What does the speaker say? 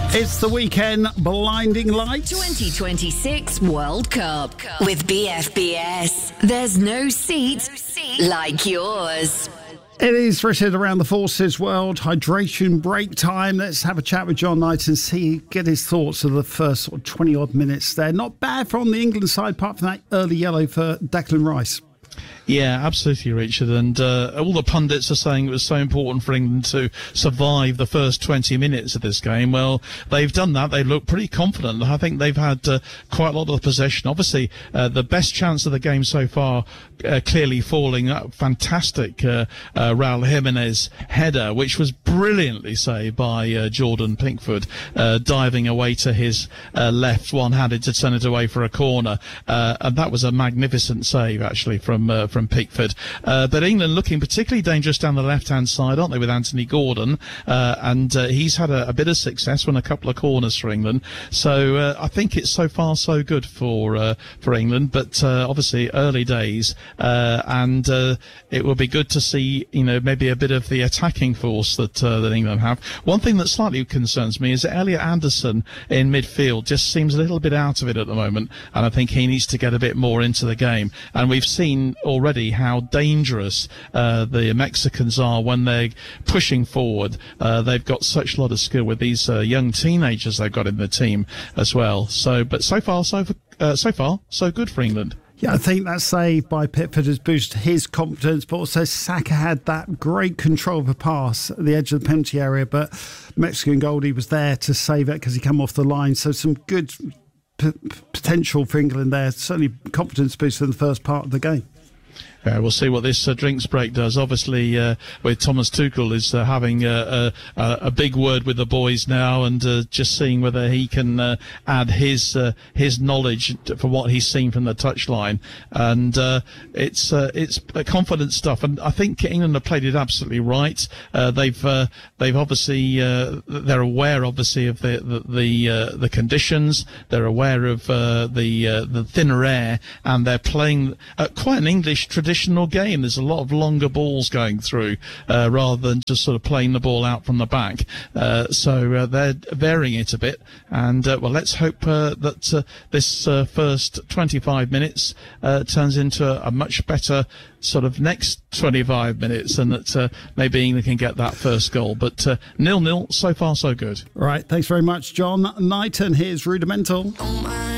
It's the weekend blinding lights. 2026 World Cup with BFBS. There's no seat like yours. It is Richard around the Forces World Hydration break time. Let's have a chat with John Knight and get his thoughts of the first 20-odd minutes there. Not bad from the England side, apart from that early yellow for Declan Rice. Yeah, absolutely, Richard. And all the pundits are saying it was so important for England to survive the first 20 minutes of this game. Well, they've done that. They look pretty confident. I think they've had quite a lot of possession. Obviously, the best chance of the game so far clearly falling. That fantastic Raul Jimenez header, which was brilliantly saved by Jordan Pickford, diving away to his left, one-handed to turn it away for a corner. And that was a magnificent save, actually, from Pickford. But England looking particularly dangerous down the left-hand side, aren't they, with Anthony Gordon? And he's had a bit of success on a couple of corners for England. So I think it's so far so good for England. But obviously early days, and it will be good to see, maybe a bit of the attacking force that England have. One thing that slightly concerns me is that Elliot Anderson in midfield just seems a little bit out of it at the moment, and I think he needs to get a bit more into the game. And we've seen already how dangerous the Mexicans are when they're pushing forward. They've got such a lot of skill with these young teenagers they've got in the team as well. But so far so good for England. Yeah, I think that save by Pickford has boosted his confidence, but also Saka had that great control of the pass at the edge of the penalty area, but Mexican goalie was there to save it because he came off the line. So some good potential for England there. Certainly confidence boost in the first part of the game. We'll see what this drinks break does. Obviously, with Thomas Tuchel is having a big word with the boys now, and just seeing whether he can add his knowledge for what he's seen from the touchline. And it's confident stuff. And I think England have played it absolutely right. They've obviously they're aware obviously of the conditions. They're aware of the thinner air, and they're playing quite an English traditional game. There's a lot of longer balls going through rather than just sort of playing the ball out from the back. So they're varying it a bit. And, let's hope that this first 25 minutes turns into a much better sort of next 25 minutes, and that maybe England can get that first goal. But 0-0, so far so good. Right, thanks very much, John Knight. And here's Rudimental.